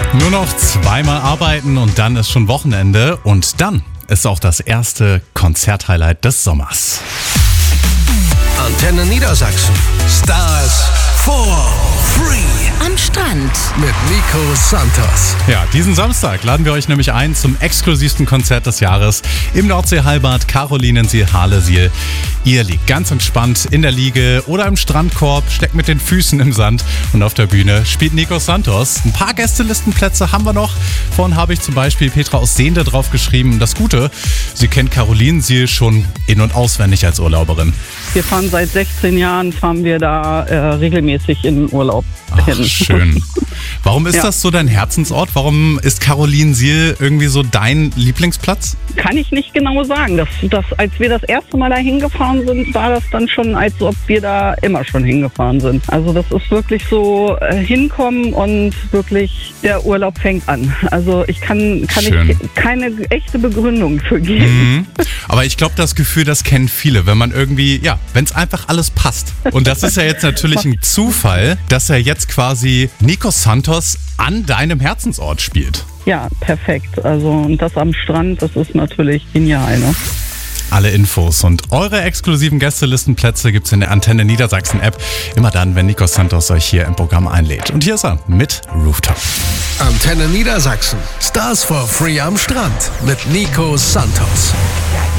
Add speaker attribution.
Speaker 1: Nur noch zweimal arbeiten und dann ist schon Wochenende. Und dann ist auch das erste Konzerthighlight des Sommers.
Speaker 2: Antenne Niedersachsen. Stars for free.
Speaker 3: Am Strand.
Speaker 2: Mit Nico Santos.
Speaker 1: Ja, diesen Samstag laden wir euch nämlich ein zum exklusivsten Konzert des Jahres im Nordsee-Hallenbad Carolinensiel-Harlesiel. Ihr liegt ganz entspannt in der Liege oder im Strandkorb, steckt mit den Füßen im Sand und auf der Bühne spielt Nico Santos. Ein paar Gästelistenplätze haben wir noch. Vorhin habe ich zum Beispiel Petra aus Sehnde drauf geschrieben. Das Gute, sie kennt Carolinensiel schon in- und auswendig als Urlauberin.
Speaker 4: Wir fahren seit 16 Jahren, fahren wir da regelmäßig in den Urlaub hin.
Speaker 1: Schön. Warum ist
Speaker 4: Ja.
Speaker 1: das so dein Herzensort? Warum ist Carolinensiel irgendwie so dein Lieblingsplatz?
Speaker 4: Kann ich nicht genau sagen. Als wir das erste Mal da hingefahren sind, war das dann schon, als ob wir da immer schon hingefahren sind. Also das ist wirklich so hinkommen und wirklich der Urlaub fängt an. Also ich kann
Speaker 1: Schön.
Speaker 4: ich keine echte Begründung für geben.
Speaker 1: Aber ich glaube, das Gefühl, das kennen viele, wenn man irgendwie, wenn es einfach alles passt. Und das ist ja jetzt natürlich ein Zufall, dass er jetzt quasi Nico Santos an deinem Herzensort spielt.
Speaker 4: Ja, perfekt. Also und das am Strand, das ist natürlich genial, ne?
Speaker 1: Alle Infos und eure exklusiven Gästelistenplätze gibt's in der Antenne Niedersachsen App. Immer dann, wenn Nico Santos euch hier im Programm einlädt. Und hier ist er mit Rooftop.
Speaker 2: Antenne Niedersachsen. Stars for free am Strand. Mit Nico Santos.